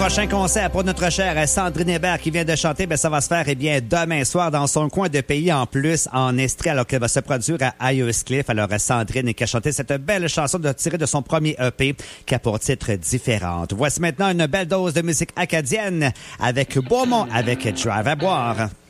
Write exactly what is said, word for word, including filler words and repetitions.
prochain concert pour notre chère Sandrine Hébert qui vient de chanter, ben ça va se faire eh bien demain soir dans son coin de pays en plus en Estrie alors qu'elle va se produire à Ayerscliff. Alors Sandrine qui a chanté cette belle chanson de tirée de son premier E P qui a pour titre Différente. Voici maintenant une belle dose de musique acadienne avec Beaumont avec Drive à boire.